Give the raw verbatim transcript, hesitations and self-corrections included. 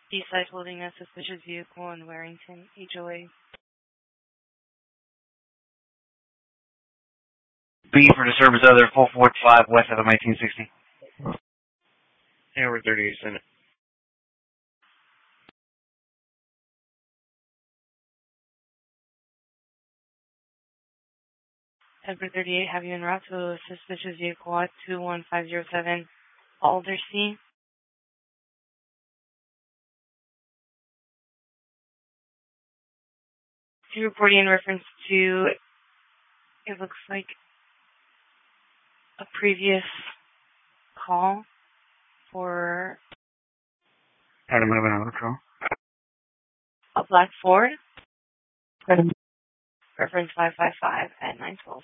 D-side holding a suspicious vehicle in Warrington, H O A. B for disturbance other four forty-five west of nineteen sixty. Hanover thirty-eight Senate. Edward thirty-eight, have you en route to a suspicious vehicle at two one five zero seven Aldersea? To reporting in reference to, it looks like a previous call for Adam eleven call. a black Ford. Reference five five five at nine twelve.